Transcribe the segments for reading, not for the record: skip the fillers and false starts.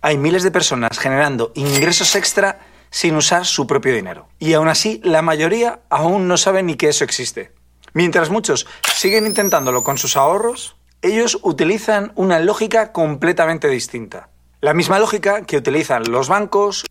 Hay miles de personas generando ingresos extra sin usar su propio dinero. Y aún así, la mayoría aún no sabe ni que eso existe. Mientras muchos siguen intentándolo con sus ahorros, ellos utilizan una lógica completamente distinta. La misma lógica que utilizan los bancos.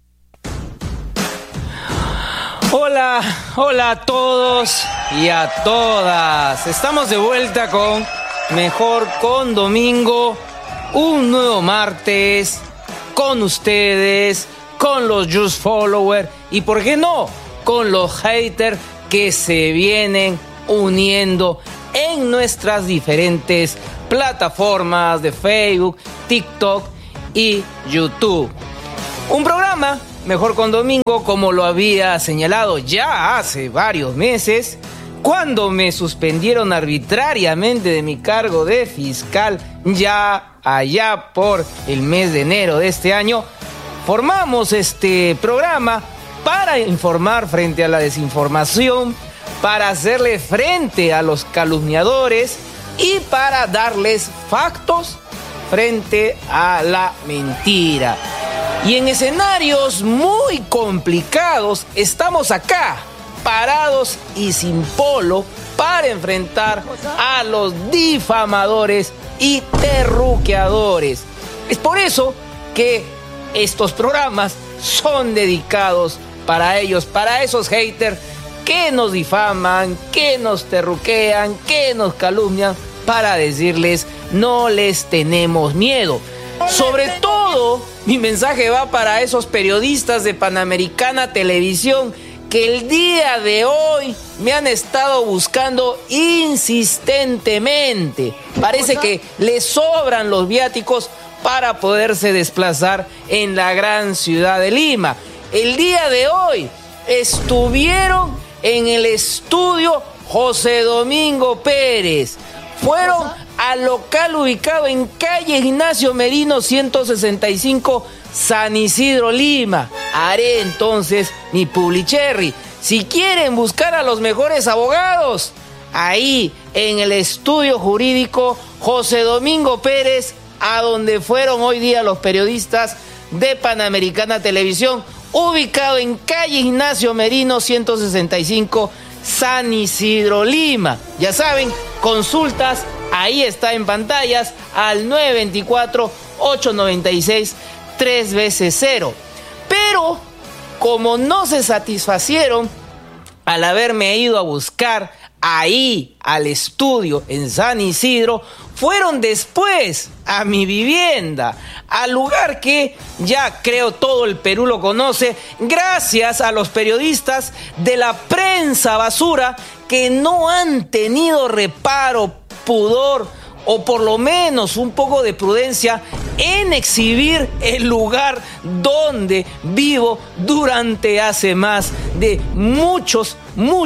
Hola a todos y a todas. Estamos de vuelta con Mejor con Domingo. Un nuevo martes con ustedes, con los Just Followers y, ¿por qué no?, con los haters que se vienen uniendo en nuestras diferentes plataformas de Facebook, TikTok y YouTube. Un programa, Mejor con Domingo, como lo había señalado ya hace varios meses, cuando me suspendieron arbitrariamente de mi cargo de fiscal, ya allá por el mes de enero de este año. Formamos este programa para informar frente a la desinformación, para hacerle frente a los calumniadores y para darles factos frente a la mentira. Y en escenarios muy complicados estamos acá, parados y sin polo, para enfrentar a los difamadores y terruqueadores. Es por eso que estos programas son dedicados para ellos, para esos haters que nos difaman, que nos terruquean, que nos calumnian, para decirles: no les tenemos miedo. Sobre todo, mi mensaje va para esos periodistas de Panamericana Televisión que el día de hoy me han estado buscando insistentemente. Parece que les sobran los viáticos para poderse desplazar en la gran ciudad de Lima. El día de hoy estuvieron en el estudio José Domingo Pérez. Fueron al local ubicado en calle Ignacio Merino 165, San Isidro, Lima. Haré entonces mi publicherry. Si quieren buscar a los mejores abogados, ahí en el estudio jurídico José Domingo Pérez, a donde fueron hoy día los periodistas de Panamericana Televisión, ubicado en calle Ignacio Merino 165, San Isidro, Lima. Ya saben, consultas, ahí está en pantallas, al 924-896-3x0. Pero, como no se satisfacieron al haberme ido a buscar ahí al estudio en San Isidro, fueron después a mi vivienda, al lugar que ya creo todo el Perú lo conoce, gracias a los periodistas de la prensa basura que no han tenido reparo, pudor o por lo menos un poco de prudencia en exhibir el lugar donde vivo durante hace más de muchos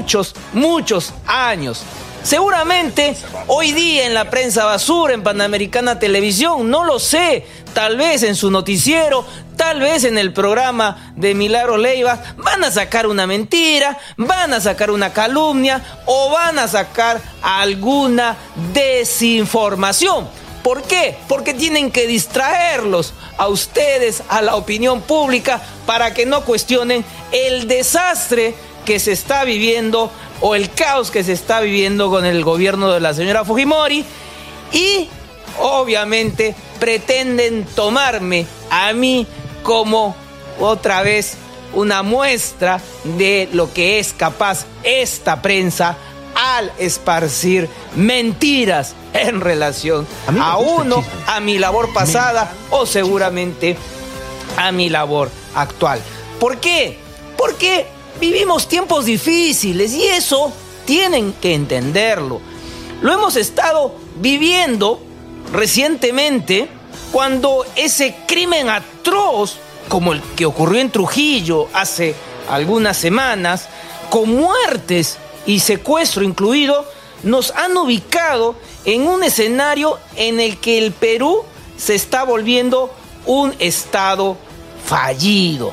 años. Seguramente hoy día en la prensa basura, en Panamericana Televisión, no lo sé, tal vez en su noticiero, tal vez en el programa de Milagros Leiva, van a sacar una mentira, van a sacar una calumnia o van a sacar alguna desinformación. ¿Por qué? Porque tienen que distraerlos a ustedes, a la opinión pública, para que no cuestionen el desastre que se está viviendo o el caos que se está viviendo con el gobierno de la señora Fujimori, y obviamente pretenden tomarme a mí como otra vez una muestra de lo que es capaz esta prensa al esparcir mentiras en relación a uno, a mi labor pasada o seguramente a mi labor actual. ¿Por qué? Porque vivimos tiempos difíciles y eso tienen que entenderlo. Lo hemos estado viviendo recientemente cuando ese crimen atroz, como el que ocurrió en Trujillo hace algunas semanas, con muertes y secuestro incluido, nos han ubicado en un escenario en el que el Perú se está volviendo un estado fallido,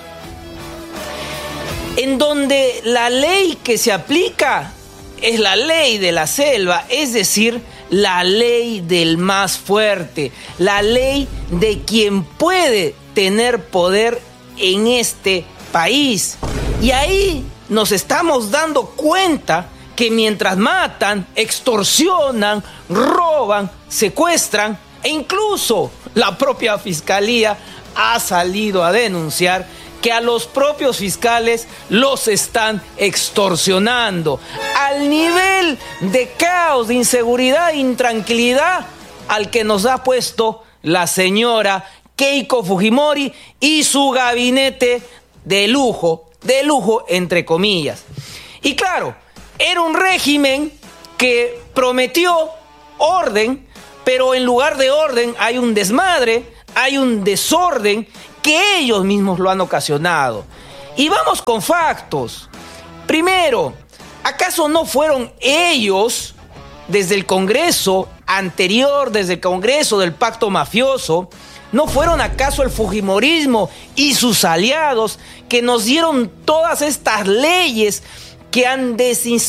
en donde la ley que se aplica es la ley de la selva, es decir, la ley del más fuerte, la ley de quien puede tener poder en este país. Y ahí nos estamos dando cuenta que mientras matan, extorsionan, roban, secuestran, e incluso la propia fiscalía ha salido a denunciar que a los propios fiscales los están extorsionando, al nivel de caos, de inseguridad e intranquilidad al que nos ha puesto la señora Keiko Fujimori y su gabinete de lujo entre comillas. Y claro, era un régimen que prometió orden, pero en lugar de orden hay un desmadre, hay un desorden que ellos mismos lo han ocasionado. Y vamos con factos. Primero, ¿acaso no fueron ellos, desde el Congreso anterior, desde el Congreso del Pacto Mafioso, no fueron acaso el Fujimorismo y sus aliados que nos dieron todas estas leyes que han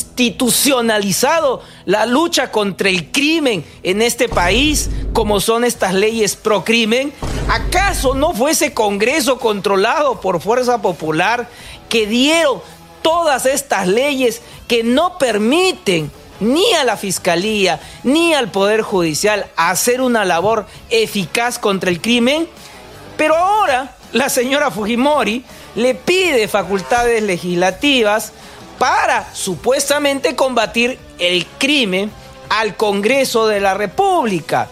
desinstitucionalizado la lucha contra el crimen en este país, como son estas leyes pro crimen? ¿Acaso no fue ese Congreso controlado por Fuerza Popular que dieron todas estas leyes que no permiten ni a la Fiscalía ni al Poder Judicial hacer una labor eficaz contra el crimen? Pero ahora la señora Fujimori le pide facultades legislativas para supuestamente combatir el crimen al Congreso de la República.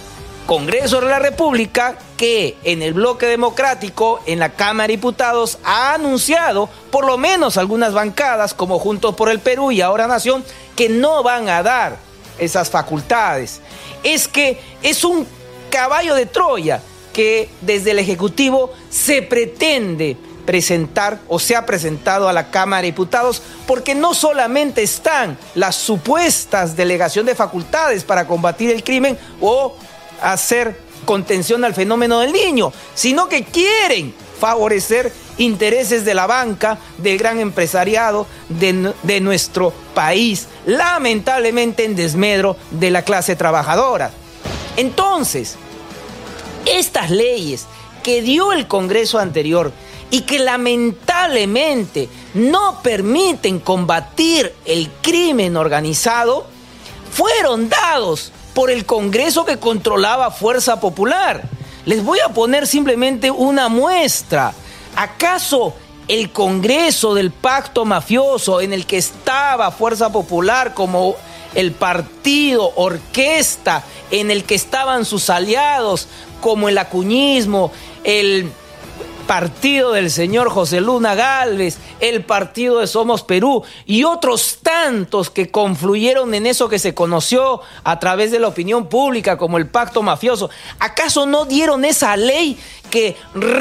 Congreso de la República que en el bloque democrático, en la Cámara de Diputados, ha anunciado, por lo menos algunas bancadas, como Juntos por el Perú y Ahora Nación, que no van a dar esas facultades. Es que es un caballo de Troya que desde el Ejecutivo se pretende presentar o se ha presentado a la Cámara de Diputados, porque no solamente están las supuestas delegación de facultades para combatir el crimen o hacer contención al fenómeno del niño, sino que quieren favorecer intereses de la banca, del gran empresariado de nuestro país, lamentablemente en desmedro de la clase trabajadora. Entonces, estas leyes que dio el Congreso anterior y que lamentablemente no permiten combatir el crimen organizado, fueron dados por el Congreso que controlaba Fuerza Popular. Les voy a poner simplemente una muestra. ¿Acaso el Congreso del Pacto Mafioso, en el que estaba Fuerza Popular como el partido orquesta, en el que estaban sus aliados como el acuñismo, el partido del señor José Luna Gálvez, el partido de Somos Perú y otros tantos que confluyeron en eso que se conoció a través de la opinión pública como el pacto mafioso? ¿Acaso no dieron esa ley que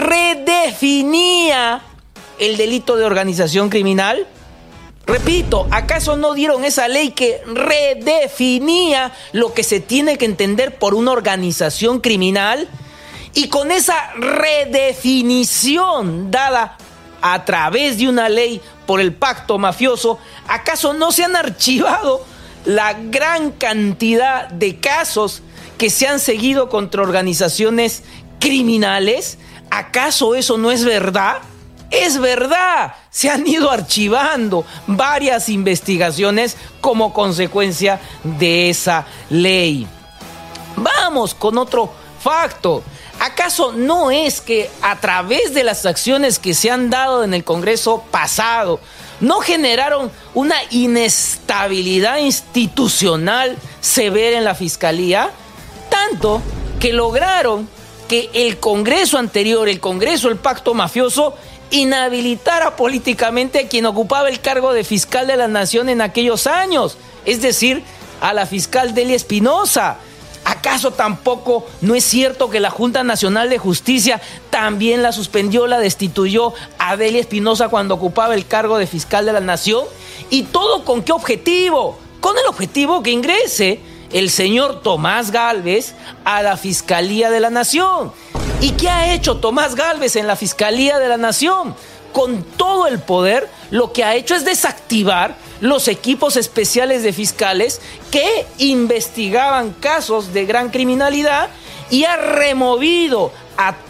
redefinía el delito de organización criminal? Repito, ¿acaso no dieron esa ley que redefinía lo que se tiene que entender por una organización criminal? Y con esa redefinición dada a través de una ley por el pacto mafioso, ¿acaso no se han archivado la gran cantidad de casos que se han seguido contra organizaciones criminales? ¿Acaso eso no es verdad? Es verdad, se han ido archivando varias investigaciones como consecuencia de esa ley. Vamos con otro facto. ¿Acaso no es que a través de las acciones que se han dado en el Congreso pasado no generaron una inestabilidad institucional severa en la Fiscalía? Tanto que lograron que el Congreso anterior, el Congreso del Pacto Mafioso, inhabilitara políticamente a quien ocupaba el cargo de fiscal de la Nación en aquellos años, es decir, a la fiscal Delia Espinosa. ¿Acaso tampoco no es cierto que la Junta Nacional de Justicia también la suspendió, la destituyó a Delia Espinosa cuando ocupaba el cargo de fiscal de la Nación? ¿Y todo con qué objetivo? Con el objetivo que ingrese el señor Tomás Gálvez a la Fiscalía de la Nación. ¿Y qué ha hecho Tomás Gálvez en la Fiscalía de la Nación? Con todo el poder, lo que ha hecho es desactivar los equipos especiales de fiscales que investigaban casos de gran criminalidad y ha removido a todos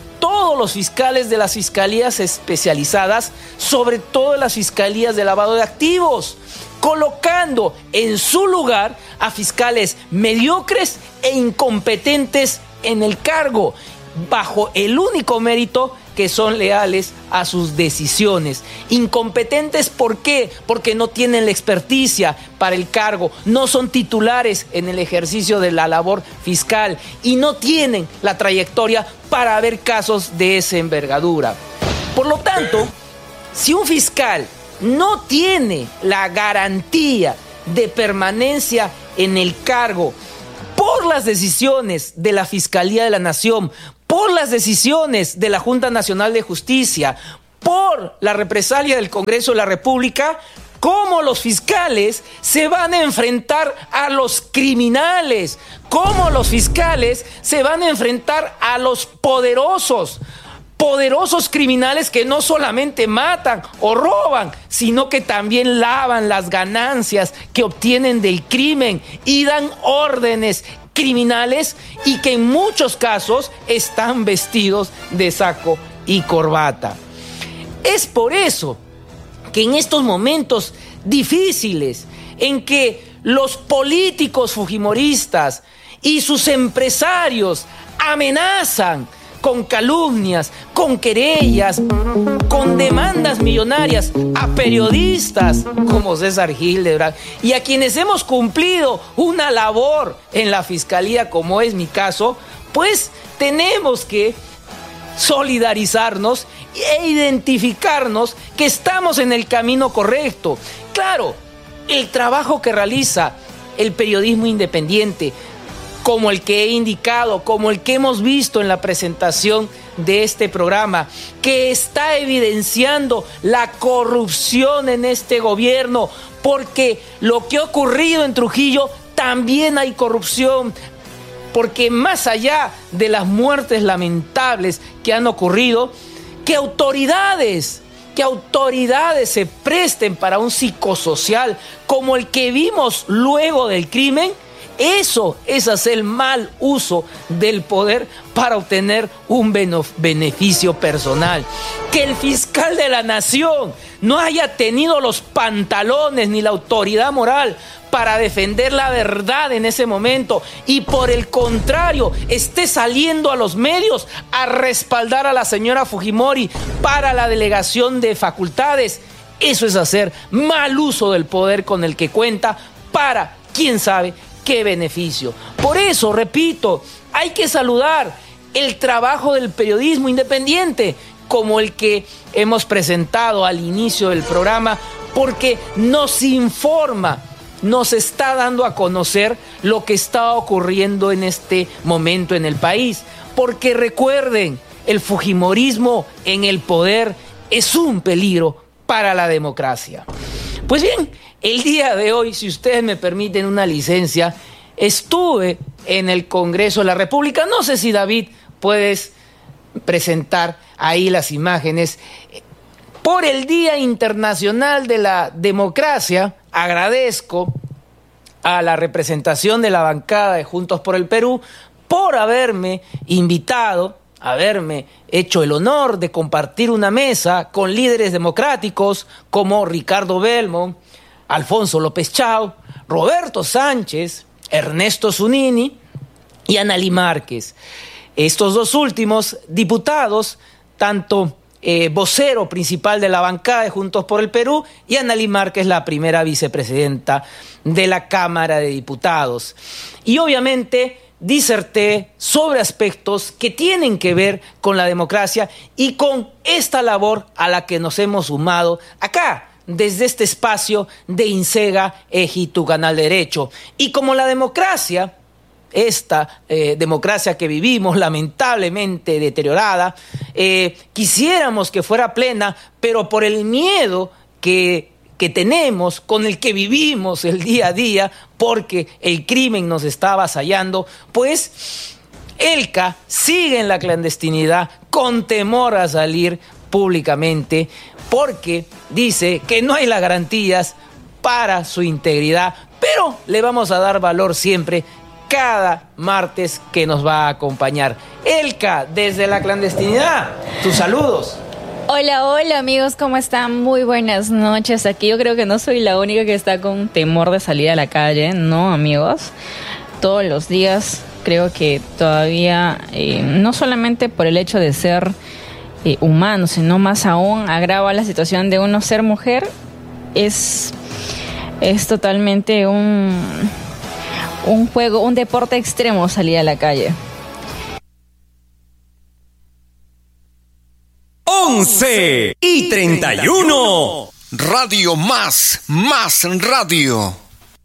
todos los fiscales de las fiscalías especializadas, sobre todo las fiscalías de lavado de activos, colocando en su lugar a fiscales mediocres e incompetentes en el cargo, bajo el único mérito que son leales a sus decisiones. Incompetentes, ¿por qué? Porque no tienen la experticia para el cargo, no son titulares en el ejercicio de la labor fiscal y no tienen la trayectoria para ver casos de esa envergadura. Por lo tanto, si un fiscal no tiene la garantía de permanencia en el cargo por las decisiones de la Fiscalía de la Nación, por las decisiones de la Junta Nacional de Justicia, por la represalia del Congreso de la República, ¿cómo los fiscales se van a enfrentar a los criminales? ¿Cómo los fiscales se van a enfrentar a los poderosos criminales que no solamente matan o roban, sino que también lavan las ganancias que obtienen del crimen y dan órdenes criminales y que en muchos casos están vestidos de saco y corbata? Es por eso que en estos momentos difíciles en que los políticos fujimoristas y sus empresarios amenazan con calumnias, con querellas, con demandas millonarias a periodistas como César Hildebrand y a quienes hemos cumplido una labor en la Fiscalía, como es mi caso, pues tenemos que solidarizarnos e identificarnos que estamos en el camino correcto. Claro, el trabajo que realiza el periodismo independiente, como el que he indicado, como el que hemos visto en la presentación de este programa, que está evidenciando la corrupción en este gobierno, porque lo que ha ocurrido en Trujillo también hay corrupción, porque más allá de las muertes lamentables que han ocurrido, que autoridades se presten para un psicosocial como el que vimos luego del crimen, eso es hacer mal uso del poder para obtener un beneficio personal. Que el fiscal de la nación no haya tenido los pantalones ni la autoridad moral para defender la verdad en ese momento y por el contrario esté saliendo a los medios a respaldar a la señora Fujimori para la delegación de facultades, eso es hacer mal uso del poder con el que cuenta para, quién sabe, qué beneficio. Por eso, repito, hay que saludar el trabajo del periodismo independiente, como el que hemos presentado al inicio del programa, porque nos informa, nos está dando a conocer lo que está ocurriendo en este momento en el país. Porque recuerden, el fujimorismo en el poder es un peligro para la democracia. Pues bien, el día de hoy, si ustedes me permiten una licencia, estuve en el Congreso de la República. No sé si David puedes presentar ahí las imágenes. Por el Día Internacional de la Democracia, agradezco a la representación de la bancada de Juntos por el Perú por haberme invitado, haberme hecho el honor de compartir una mesa con líderes democráticos como Ricardo Belmont, Alfonso López Chao, Roberto Sánchez, Ernesto Zunini y Analí Márquez. Estos dos últimos diputados, tanto vocero principal de la bancada de Juntos por el Perú y Analí Márquez, la primera vicepresidenta de la Cámara de Diputados. Y obviamente diserté sobre aspectos que tienen que ver con la democracia y con esta labor a la que nos hemos sumado acá, desde este espacio de Insega, Eji, tu canal derecho. Y como la democracia, esta democracia que vivimos, lamentablemente deteriorada, quisiéramos que fuera plena, pero por el miedo que tenemos, con el que vivimos el día a día, porque el crimen nos está avasallando, pues Elka sigue en la clandestinidad con temor a salir públicamente, porque dice que no hay las garantías para su integridad, pero le vamos a dar valor siempre cada martes que nos va a acompañar. Elka, desde la clandestinidad, tus saludos. Hola, hola amigos, ¿cómo están? Muy buenas noches. Aquí yo creo que no soy la única que está con temor de salir a la calle, ¿no, amigos? Todos los días creo que todavía, no solamente por el hecho de ser humano, sino más aún agrava la situación de uno ser mujer. Es totalmente un juego, un deporte extremo salir a la calle. 11:31. Radio Más Radio.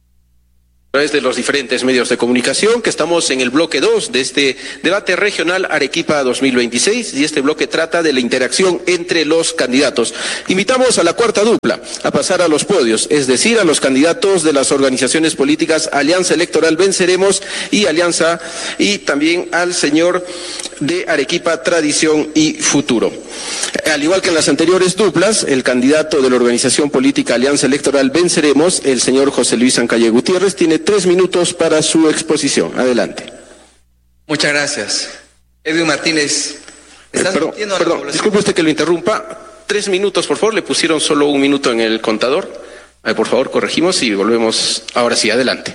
A través de los diferentes medios de comunicación, que estamos en el bloque 2 de este debate regional Arequipa 2026, y este bloque trata de la interacción entre los candidatos. Invitamos a la cuarta dupla a pasar a los podios, es decir, a los candidatos de las organizaciones políticas Alianza Electoral Venceremos y Alianza, y también al señor de Arequipa Tradición y Futuro. Al igual que en las anteriores duplas, el candidato de la organización política Alianza Electoral Venceremos, el señor José Luis Ancalle Gutiérrez, tiene 3 minutos para su exposición. Adelante. Muchas gracias. Edwin Martínez, perdón, disculpe usted que lo interrumpa. 3 minutos, por favor. Le pusieron solo 1 minuto en el contador. Por favor, corregimos y volvemos. Ahora sí, adelante.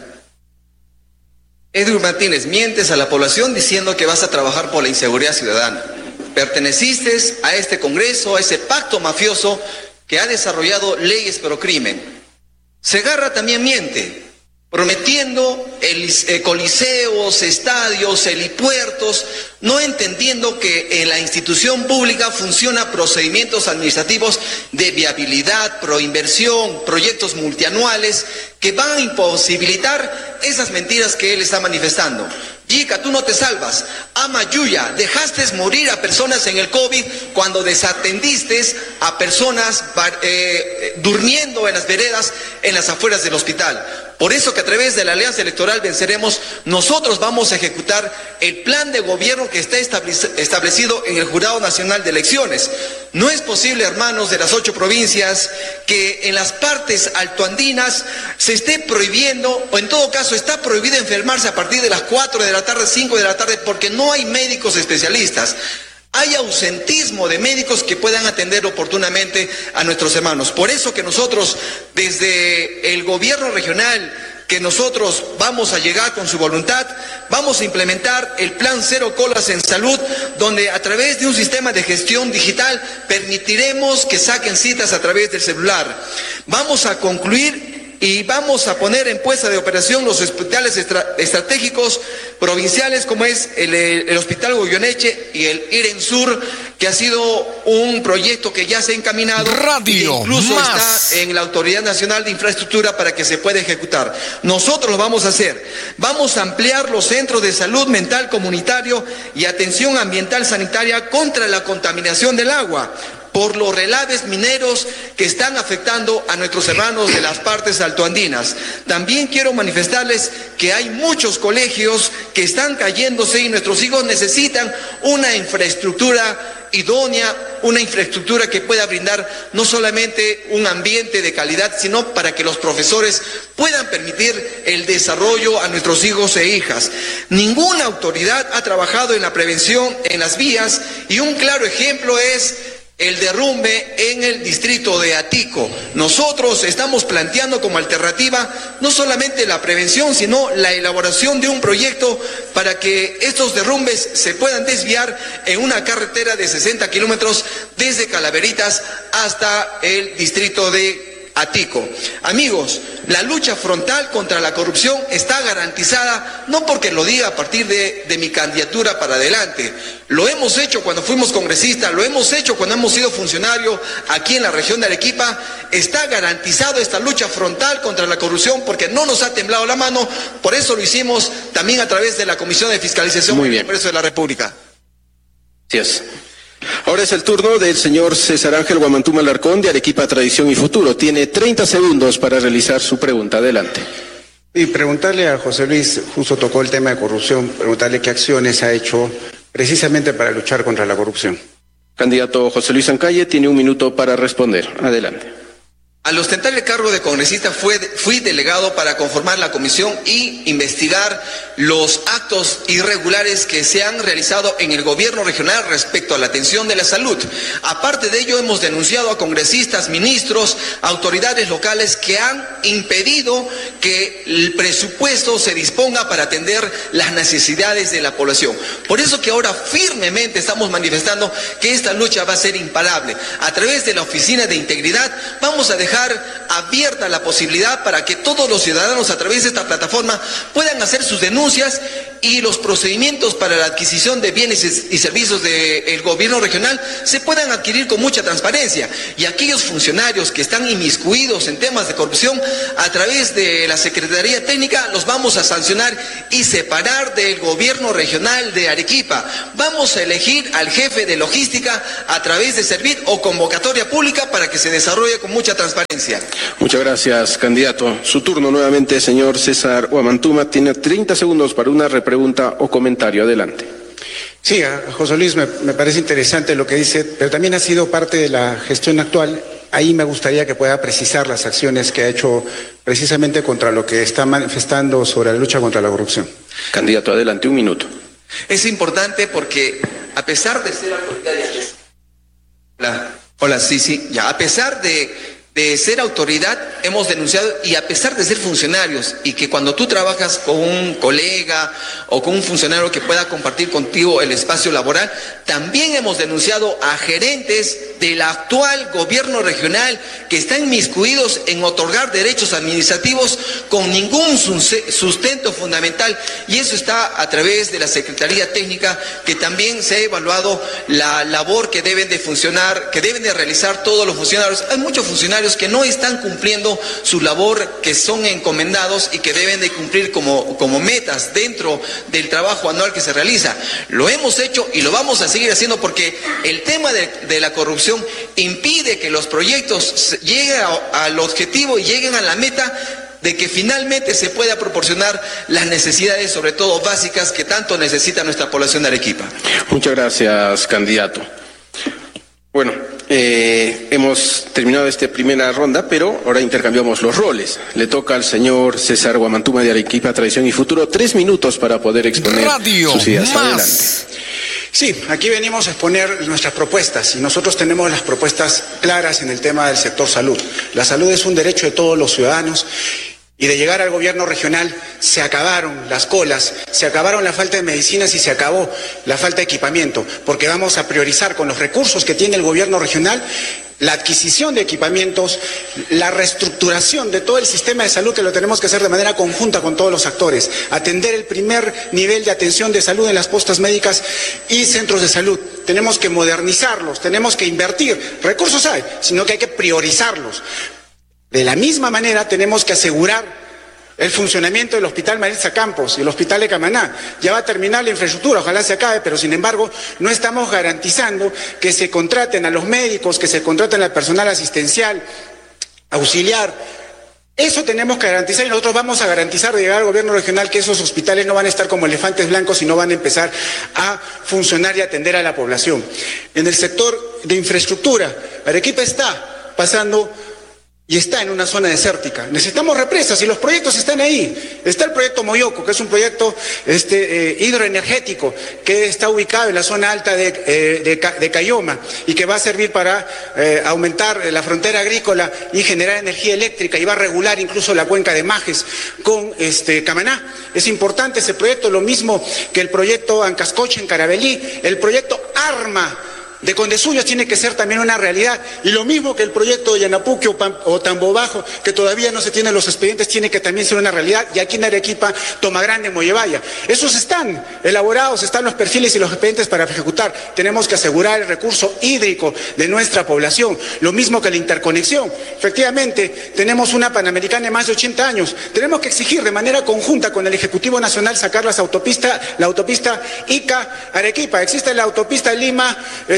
Edwin Martínez, mientes a la población diciendo que vas a trabajar por la inseguridad ciudadana. Perteneciste a este Congreso, a ese pacto mafioso que ha desarrollado leyes pro crimen. Segarra también miente, prometiendo coliseos, estadios, helipuertos, no entendiendo que en la institución pública funcionan procedimientos administrativos de viabilidad, proinversión, proyectos multianuales que van a imposibilitar esas mentiras que él está manifestando. Yica, tú no te salvas. Ama Yuya, dejaste morir a personas en el COVID cuando desatendiste a personas durmiendo en las veredas en las afueras del hospital. Por eso que a través de la Alianza Electoral Venceremos, nosotros vamos a ejecutar el plan de gobierno que está establecido en el Jurado Nacional de Elecciones. No es posible, hermanos de las 8 provincias, que en las partes altoandinas se esté prohibiendo, o en todo caso está prohibido enfermarse a partir de las 4 de la tarde, 5 de la tarde, porque no hay médicos especialistas. Hay ausentismo de médicos que puedan atender oportunamente a nuestros hermanos. Por eso que nosotros, desde el gobierno regional, que nosotros vamos a llegar con su voluntad, vamos a implementar el plan Cero Colas en Salud, donde a través de un sistema de gestión digital permitiremos que saquen citas a través del celular. Vamos a concluir y vamos a poner en puesta de operación los hospitales estratégicos provinciales, como es el Hospital Goyeneche y el IREN Sur, que ha sido un proyecto que ya se ha encaminado y incluso está en la Autoridad Nacional de Infraestructura para que se pueda ejecutar. Nosotros lo vamos a hacer. Vamos a ampliar los centros de salud mental comunitario y atención ambiental sanitaria contra la contaminación del agua por los relaves mineros que están afectando a nuestros hermanos de las partes altoandinas. También quiero manifestarles que hay muchos colegios que están cayéndose y nuestros hijos necesitan una infraestructura idónea, una infraestructura que pueda brindar no solamente un ambiente de calidad, sino para que los profesores puedan permitir el desarrollo a nuestros hijos e hijas. Ninguna autoridad ha trabajado en la prevención en las vías y un claro ejemplo es el derrumbe en el distrito de Atico. Nosotros estamos planteando como alternativa no solamente la prevención, sino la elaboración de un proyecto para que estos derrumbes se puedan desviar en una carretera de 60 kilómetros desde Calaveritas hasta el distrito de Atico. Amigos, la lucha frontal contra la corrupción está garantizada, no porque lo diga a partir de mi candidatura para adelante. Lo hemos hecho cuando fuimos congresistas, lo hemos hecho cuando hemos sido funcionarios aquí en la región de Arequipa. Está garantizado esta lucha frontal contra la corrupción porque no nos ha temblado la mano. Por eso lo hicimos también a través de la Comisión de Fiscalización del Congreso de la República. Gracias. Ahora es el turno del señor César Ángel Guamantuma Alarcón, de Arequipa Tradición y Futuro. Tiene 30 segundos para realizar su pregunta. Adelante. Y preguntarle a José Luis, justo tocó el tema de corrupción, preguntarle qué acciones ha hecho precisamente para luchar contra la corrupción. Candidato José Luis Ancalle tiene 1 minuto para responder. Adelante. Al ostentar el cargo de congresista fui delegado para conformar la comisión y investigar los actos irregulares que se han realizado en el gobierno regional respecto a la atención de la salud. Aparte de ello, hemos denunciado a congresistas, ministros, autoridades locales que han impedido que el presupuesto se disponga para atender las necesidades de la población. Por eso que ahora firmemente estamos manifestando que esta lucha va a ser imparable. A través de la Oficina de Integridad vamos a dejar abierta la posibilidad para que todos los ciudadanos a través de esta plataforma puedan hacer sus denuncias y los procedimientos para la adquisición de bienes y servicios del gobierno regional se puedan adquirir con mucha transparencia. Y aquellos funcionarios que están inmiscuidos en temas de corrupción, a través de la Secretaría Técnica los vamos a sancionar y separar del gobierno regional de Arequipa. Vamos a elegir al jefe de logística a través de Servit o convocatoria pública para que se desarrolle con mucha transparencia. Muchas gracias, candidato. Su turno nuevamente, señor César Huamantuma. Tiene 30 segundos para una repregunta o comentario. Adelante. Sí, José Luis, me parece interesante lo que dice, pero también ha sido parte de la gestión actual. Ahí me gustaría que pueda precisar las acciones que ha hecho precisamente contra lo que está manifestando sobre la lucha contra la corrupción. Candidato, adelante, 1 minuto. Es importante porque a pesar de ser autoridad, a pesar de ser autoridad, hemos denunciado, y a pesar de ser funcionarios, y que cuando tú trabajas con un colega o con un funcionario que pueda compartir contigo el espacio laboral, también hemos denunciado a gerentes del actual gobierno regional que están inmiscuidos en otorgar derechos administrativos con ningún sustento fundamental, y eso está a través de la Secretaría Técnica, que también se ha evaluado la labor que deben de funcionar, que deben de realizar todos los funcionarios. Hay muchos funcionarios que no están cumpliendo su labor, que son encomendados y que deben de cumplir como metas dentro del trabajo anual que se realiza. Lo hemos hecho y lo vamos a seguir haciendo porque el tema de la corrupción impide que los proyectos lleguen al objetivo y lleguen a la meta de que finalmente se pueda proporcionar las necesidades, sobre todo básicas, que tanto necesita nuestra población de Arequipa. Muchas gracias, candidato. Bueno, hemos terminado esta primera ronda, pero ahora intercambiamos los roles. Le toca al señor César Huamantuma de Arequipa, Tradición y Futuro, 3 minutos para poder exponer sus ideas. Adelante. Sí, aquí venimos a exponer nuestras propuestas y nosotros tenemos las propuestas claras en el tema del sector salud. La salud es un derecho de todos los ciudadanos. Y de llegar al gobierno regional se acabaron las colas, se acabaron la falta de medicinas y se acabó la falta de equipamiento, porque vamos a priorizar con los recursos que tiene el gobierno regional la adquisición de equipamientos, la reestructuración de todo el sistema de salud, que lo tenemos que hacer de manera conjunta con todos los actores, atender el primer nivel de atención de salud en las postas médicas y centros de salud. Tenemos que modernizarlos, tenemos que invertir, recursos hay, sino que hay que priorizarlos. De la misma manera tenemos que asegurar el funcionamiento del Hospital Maritza Campos y el Hospital de Camaná. Ya va a terminar la infraestructura, ojalá se acabe, pero sin embargo no estamos garantizando que se contraten a los médicos, que se contraten al personal asistencial, auxiliar. Eso tenemos que garantizar y nosotros vamos a garantizar de llegar al gobierno regional que esos hospitales no van a estar como elefantes blancos y no van a empezar a funcionar y atender a la población. En el sector de infraestructura, Arequipa está pasando y está en una zona desértica. Necesitamos represas y los proyectos están ahí. Está el proyecto Moyoco, que es un proyecto hidroenergético que está ubicado en la zona alta de Cayoma y que va a servir para aumentar la frontera agrícola y generar energía eléctrica y va a regular incluso la cuenca de Majes con Camaná. Es importante ese proyecto, lo mismo que el proyecto Ancascoche en Carabelí, el proyecto ARMA de Condesuyos tiene que ser también una realidad, y lo mismo que el proyecto de Yanapuque o Tambo Bajo, que todavía no se tienen los expedientes, tiene que también ser una realidad, y aquí en Arequipa, Tomagrande, Mollevaya. Esos están elaborados, están los perfiles y los expedientes para ejecutar. Tenemos que asegurar el recurso hídrico de nuestra población, lo mismo que la interconexión. Efectivamente, tenemos una Panamericana de más de 80 años, tenemos que exigir de manera conjunta con el Ejecutivo Nacional sacar la autopista Ica-Arequipa. Existe la autopista Lima,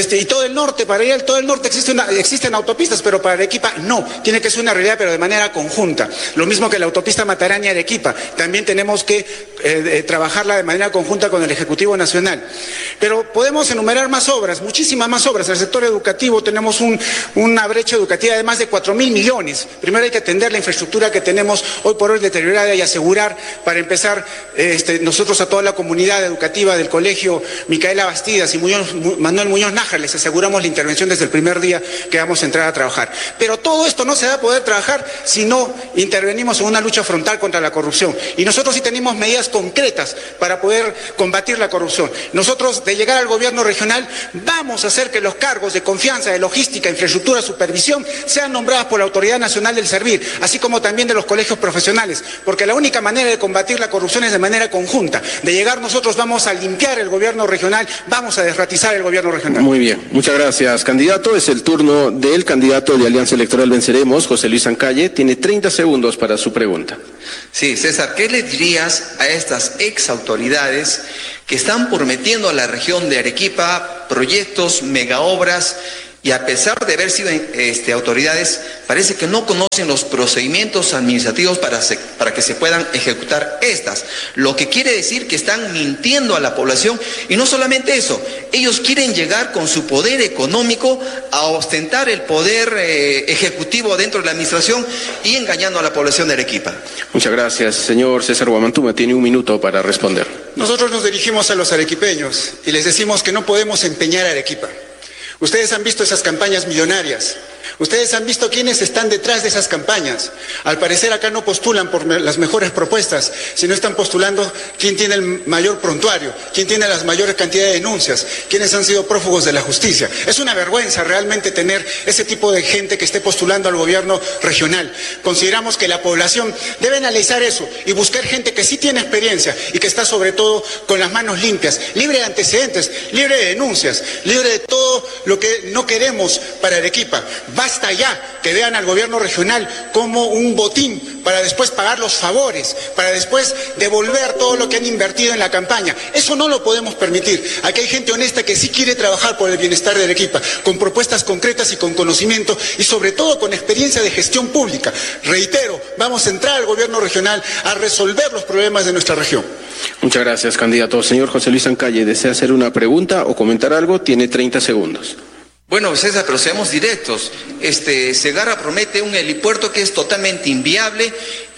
y todo el norte, para ir a todo el norte existen autopistas, pero para Arequipa no, tiene que ser una realidad, pero de manera conjunta. Lo mismo que la autopista Matarani-Arequipa, también tenemos que trabajarla de manera conjunta con el Ejecutivo Nacional. Pero podemos enumerar más obras, muchísimas más obras. En el sector educativo tenemos una brecha educativa de más de 4.000 millones. Primero hay que atender la infraestructura que tenemos hoy por hoy deteriorada y asegurar, para empezar, nosotros a toda la comunidad educativa del colegio Micaela Bastidas y Manuel Muñoz Nájar les aseguramos la intervención desde el primer día que vamos a entrar a trabajar. Pero todo esto no se va a poder trabajar si no intervenimos en una lucha frontal contra la corrupción. Y nosotros sí tenemos medidas concretas para poder combatir la corrupción. Nosotros, de llegar al gobierno regional, vamos a hacer que los cargos de confianza, de logística, infraestructura, supervisión, sean nombrados por la Autoridad Nacional del Servir, así como también de los colegios profesionales, porque la única manera de combatir la corrupción es de manera conjunta. De llegar nosotros vamos a limpiar el gobierno regional, vamos a desratizar el gobierno regional. Muy bien, muchas gracias, candidato. Es el turno del candidato de Alianza Electoral Venceremos, José Luis Ancalle. Tiene 30 segundos para su pregunta. Sí, César, ¿qué le dirías a estas ex autoridades que están prometiendo a la región de Arequipa proyectos, megaobras, y a pesar de haber sido autoridades, parece que no conocen los procedimientos administrativos para que se puedan ejecutar estas? Lo que quiere decir que están mintiendo a la población, y no solamente eso, ellos quieren llegar con su poder económico a ostentar el poder ejecutivo dentro de la administración y engañando a la población de Arequipa. Muchas gracias, señor César Guamantuma. Tiene un minuto para responder. Nosotros nos dirigimos a los arequipeños y les decimos que no podemos empeñar a Arequipa. Ustedes han visto esas campañas millonarias. Ustedes han visto quiénes están detrás de esas campañas. Al parecer acá no postulan por las mejores propuestas, sino están postulando quién tiene el mayor prontuario, quién tiene las mayores cantidades de denuncias, quiénes han sido prófugos de la justicia. Es una vergüenza realmente tener ese tipo de gente que esté postulando al gobierno regional. Consideramos que la población debe analizar eso y buscar gente que sí tiene experiencia y que está sobre todo con las manos limpias, libre de antecedentes, libre de denuncias, libre de todo lo que no queremos para Arequipa. Basta ya que vean al gobierno regional como un botín para después pagar los favores, para después devolver todo lo que han invertido en la campaña. Eso no lo podemos permitir. Aquí hay gente honesta que sí quiere trabajar por el bienestar de Arequipa, con propuestas concretas y con conocimiento y sobre todo con experiencia de gestión pública. Reitero, vamos a entrar al gobierno regional a resolver los problemas de nuestra región. Muchas gracias, candidato. Señor José Luis Ancalle, ¿desea hacer una pregunta o comentar algo? Tiene 30 segundos. Bueno, César, pero seamos directos. Segarra promete un helipuerto que es totalmente inviable,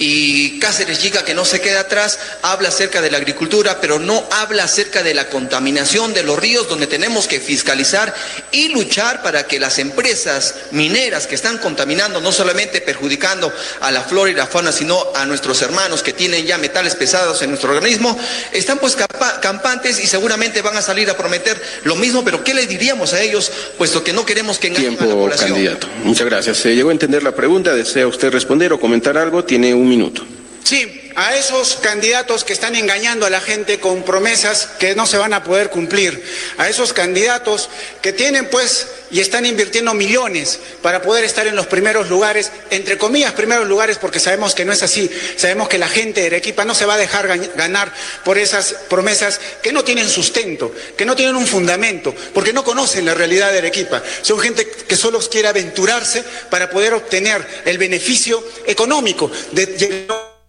y Cáceres Chica, que no se queda atrás, habla acerca de la agricultura, pero no habla acerca de la contaminación de los ríos, donde tenemos que fiscalizar y luchar para que las empresas mineras que están contaminando, no solamente perjudicando a la flora y la fauna, sino a nuestros hermanos que tienen ya metales pesados en nuestro organismo, están pues campantes y seguramente van a salir a prometer lo mismo. Pero ¿qué le diríamos a ellos, puesto que no queremos que engañen a la población? Candidato. Muchas gracias. ¿Se llegó a entender la pregunta? ¿Desea usted responder o comentar algo? Tiene un minuto. Sí, a esos candidatos que están engañando a la gente con promesas que no se van a poder cumplir, a esos candidatos que tienen pues y están invirtiendo millones para poder estar en los primeros lugares, entre comillas primeros lugares, porque sabemos que no es así. Sabemos que la gente de Arequipa no se va a dejar ganar por esas promesas que no tienen sustento, que no tienen un fundamento, porque no conocen la realidad de Arequipa. Son gente que solo quiere aventurarse para poder obtener el beneficio económico de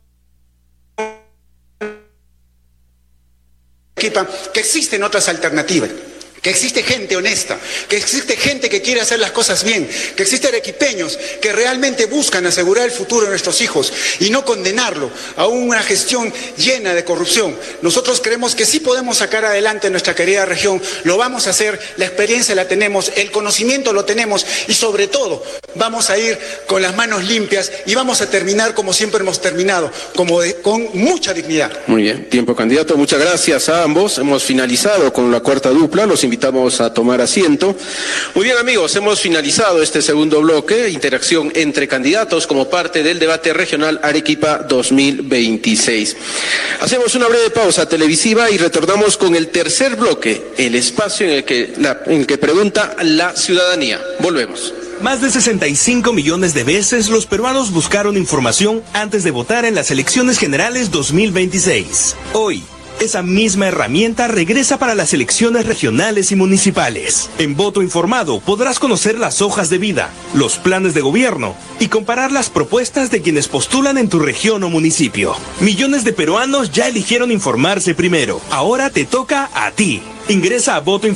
que existen otras alternativas, que existe gente honesta, que existe gente que quiere hacer las cosas bien, que existen arequipeños que realmente buscan asegurar el futuro de nuestros hijos y no condenarlo a una gestión llena de corrupción. Nosotros creemos que sí podemos sacar adelante nuestra querida región, lo vamos a hacer, la experiencia la tenemos, el conocimiento lo tenemos y sobre todo vamos a ir con las manos limpias y vamos a terminar como siempre hemos terminado, con mucha dignidad. Muy bien, tiempo, candidato. Muchas gracias a ambos. Hemos finalizado con la cuarta dupla. Los invitamos a tomar asiento. Muy bien, amigos, hemos finalizado este segundo bloque, interacción entre candidatos como parte del debate regional Arequipa 2026. Hacemos una breve pausa televisiva y retornamos con el tercer bloque, el espacio en el que pregunta la ciudadanía. Volvemos. Más de 65 millones de veces los peruanos buscaron información antes de votar en las elecciones generales 2026. Hoy, esa misma herramienta regresa para las elecciones regionales y municipales. En Voto Informado podrás conocer las hojas de vida, los planes de gobierno y comparar las propuestas de quienes postulan en tu región o municipio. Millones de peruanos ya eligieron informarse primero. Ahora te toca a ti. Ingresa a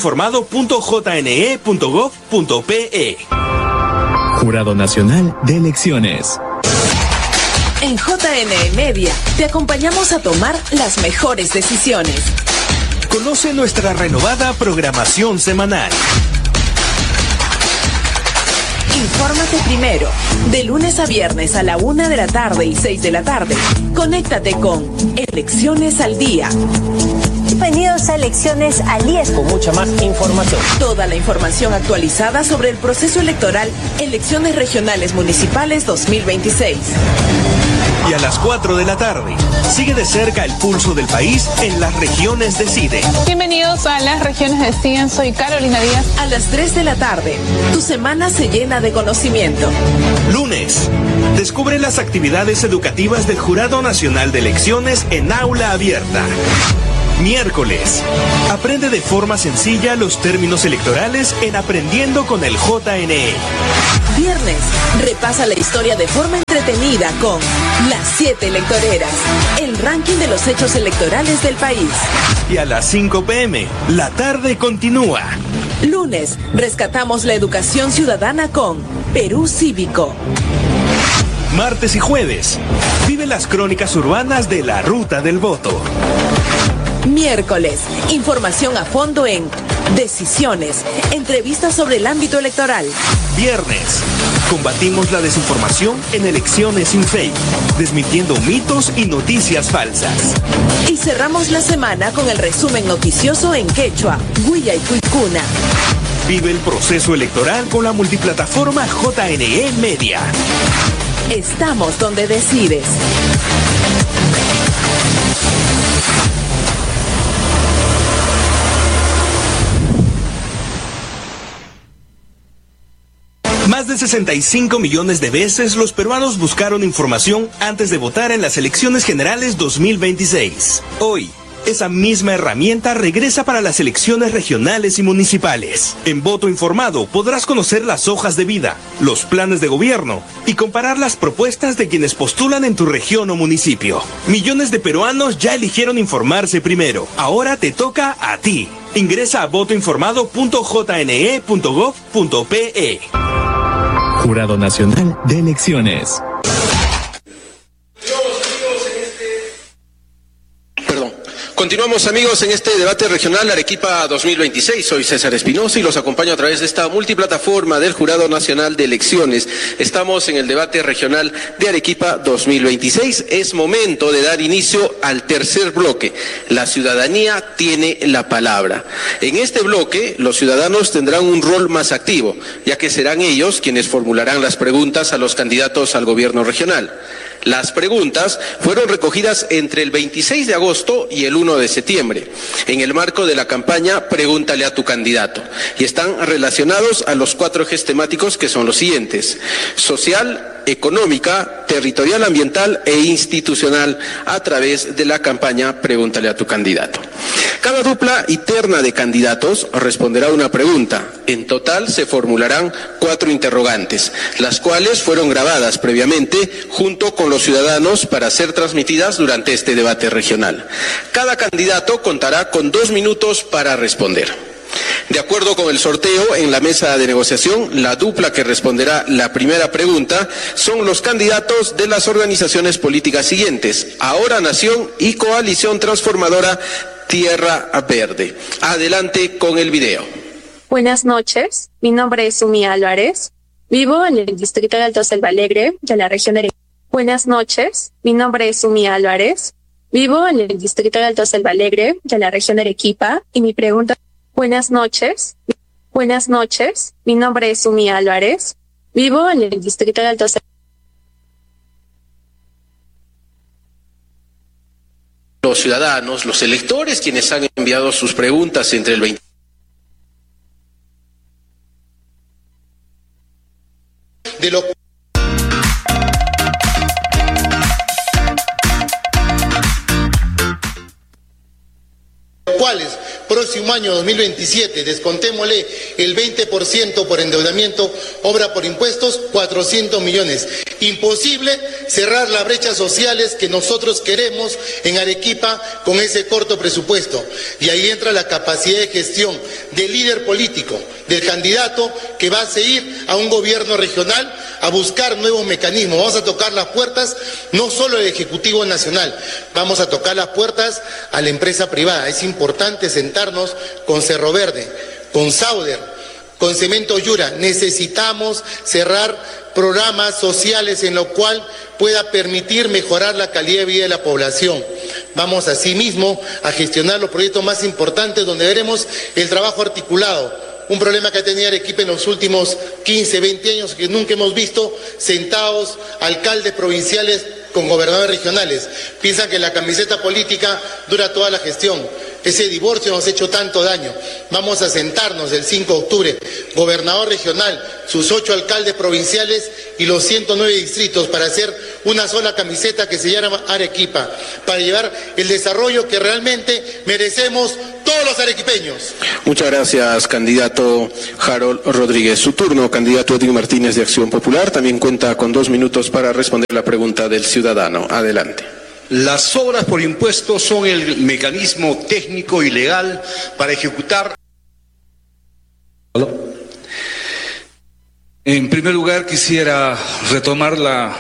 votoinformado.jne.gov.pe. Jurado Nacional de Elecciones. En JNE Media te acompañamos a tomar las mejores decisiones. Conoce nuestra renovada programación semanal. Infórmate primero, de lunes a viernes a la 1 de la tarde y 6 de la tarde. Conéctate con Elecciones al Día. Bienvenidos a Elecciones al Día. Con mucha más información. Toda la información actualizada sobre el proceso electoral, Elecciones Regionales Municipales 2026. Y a las 4 de la tarde, sigue de cerca el pulso del país en Las Regiones Deciden. Bienvenidos a Las Regiones Deciden, soy Carolina Díaz. A las 3 de la tarde, tu semana se llena de conocimiento. Lunes, descubre las actividades educativas del Jurado Nacional de Elecciones en Aula Abierta. Miércoles, aprende de forma sencilla los términos electorales en Aprendiendo con el JNE. Viernes, repasa la historia de forma entretenida con Las 7 Electoreras, el ranking de los hechos electorales del país. Y a las 5 p.m, la tarde continúa. Lunes, rescatamos la educación ciudadana con Perú Cívico. Martes y jueves, vive las crónicas urbanas de la Ruta del Voto. Miércoles, información a fondo en Decisiones, entrevistas sobre el ámbito electoral. Viernes, combatimos la desinformación en Elecciones sin Fake, desmintiendo mitos y noticias falsas. Y cerramos la semana con el resumen noticioso en quechua, Huilla y Cuicuna. Vive el proceso electoral con la multiplataforma JNE Media. Estamos donde decides. Más de 65 millones de veces los peruanos buscaron información antes de votar en las elecciones generales 2026. Hoy, esa misma herramienta regresa para las elecciones regionales y municipales. En Voto Informado podrás conocer las hojas de vida, los planes de gobierno y comparar las propuestas de quienes postulan en tu región o municipio. Millones de peruanos ya eligieron informarse primero. Ahora te toca a ti. Ingresa a votoinformado.jne.gov.pe. Jurado Nacional de Elecciones. Continuamos, amigos, en este debate regional Arequipa 2026. Soy César Espinosa y los acompaño a través de esta multiplataforma del Jurado Nacional de Elecciones. Estamos en el debate regional de Arequipa 2026. Es momento de dar inicio al tercer bloque. La ciudadanía tiene la palabra. En este bloque, los ciudadanos tendrán un rol más activo, ya que serán ellos quienes formularán las preguntas a los candidatos al gobierno regional. Las preguntas fueron recogidas entre el 26 de agosto y el 1 de septiembre, en el marco de la campaña Pregúntale a tu candidato, y están relacionados a los 4 ejes temáticos que son los siguientes: social, económica, territorial, ambiental e institucional, a través de la campaña Pregúntale a tu candidato. Cada dupla y terna de candidatos responderá una pregunta. En total se formularán 4 interrogantes, las cuales fueron grabadas previamente junto con los ciudadanos para ser transmitidas durante este debate regional. Cada candidato contará con 2 minutos para responder. De acuerdo con el sorteo en la mesa de negociación, la dupla que responderá la primera pregunta son los candidatos de las organizaciones políticas siguientes: Ahora Nación y Coalición Transformadora Tierra Verde. Adelante con el video. Buenas noches, mi nombre es Sumi Álvarez, vivo en el distrito de Alto Selva Alegre, de la región de Arequipa. Buenas noches, mi nombre es Sumi Álvarez, vivo en el distrito de Alto Selva Alegre, de la región de Arequipa, y mi pregunta... Buenas noches, mi nombre es Sumi Álvarez, vivo en el distrito de Alto Selva. Los ciudadanos, los electores, quienes han enviado sus preguntas entre el 20 de lo próximo año 2027, descontémosle el 20% por endeudamiento, obra por impuestos, 400 millones. Imposible cerrar las brechas sociales que nosotros queremos en Arequipa con ese corto presupuesto. Y ahí entra la capacidad de gestión del líder político, del candidato que va a seguir a un gobierno regional a buscar nuevos mecanismos. Vamos a tocar las puertas no solo del Ejecutivo Nacional, vamos a tocar las puertas a la empresa privada. Es importante sentarnos con Cerro Verde, con Sauder, con Cemento Yura. Necesitamos cerrar programas sociales en lo cual pueda permitir mejorar la calidad de vida de la población. Vamos asimismo a gestionar los proyectos más importantes donde veremos el trabajo articulado. Un problema que ha tenido Arequipa en los últimos 15, 20 años que nunca hemos visto sentados alcaldes provinciales con gobernadores regionales. Piensan que la camiseta política dura toda la gestión. Ese divorcio nos ha hecho tanto daño. Vamos a sentarnos el 5 de octubre, gobernador regional, sus 8 alcaldes provinciales y los 109 distritos para hacer una sola camiseta que se llama Arequipa, para llevar el desarrollo que realmente merecemos todos los arequipeños. Muchas gracias, candidato Harold Rodríguez. Su turno, candidato Edwin Martínez de Acción Popular, también cuenta con 2 minutos para responder la pregunta del ciudadano. Adelante. Las obras por impuestos son el mecanismo técnico y legal para ejecutar. En primer lugar, quisiera retomar la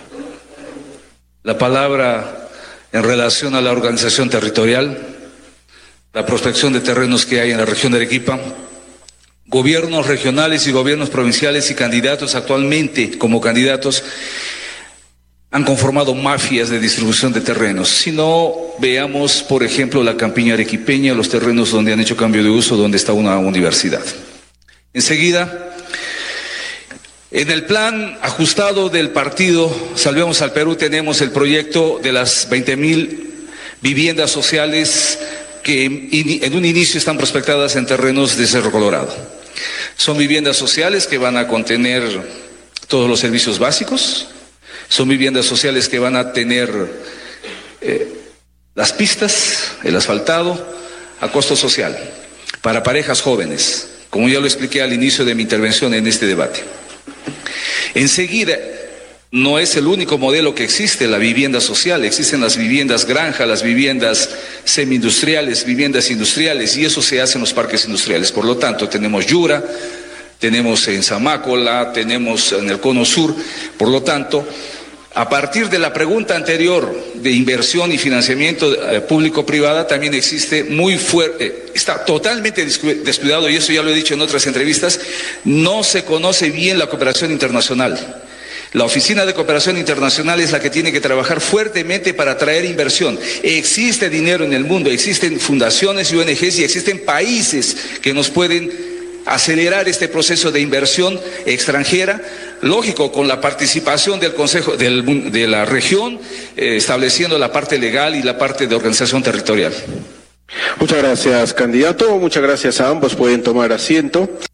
palabra en relación a la organización territorial, la prospección de terrenos que hay en la región de Arequipa. Gobiernos regionales y gobiernos provinciales y candidatos actualmente como candidatos han conformado mafias de distribución de terrenos. Si no, veamos, por ejemplo, la campiña arequipeña, los terrenos donde han hecho cambio de uso, donde está una universidad. Enseguida, en el plan ajustado del partido Salvemos al Perú tenemos el proyecto de las 20.000 viviendas sociales que en un inicio están prospectadas en terrenos de Cerro Colorado. Son viviendas sociales que van a contener todos los servicios básicos. Son viviendas sociales que van a tener las pistas, el asfaltado, a costo social, para parejas jóvenes, como ya lo expliqué al inicio de mi intervención en este debate. Enseguida, no es el único modelo que existe, la vivienda social. Existen las viviendas granja, las viviendas semi-industriales, viviendas industriales, y eso se hace en los parques industriales. Por lo tanto, tenemos Yura, tenemos en Zamácola, tenemos en el Cono Sur. Por lo tanto, a partir de la pregunta anterior de inversión y financiamiento público-privada, también existe muy fuerte, está totalmente descuidado, y eso ya lo he dicho en otras entrevistas, no se conoce bien la cooperación internacional. La Oficina de Cooperación Internacional es la que tiene que trabajar fuertemente para atraer inversión. Existe dinero en el mundo, existen fundaciones y ONGs y existen países que nos pueden acelerar este proceso de inversión extranjera, lógico, con la participación del Consejo de la región, estableciendo la parte legal y la parte de organización territorial. Muchas gracias, candidato. Muchas gracias a ambos. Pueden tomar asiento.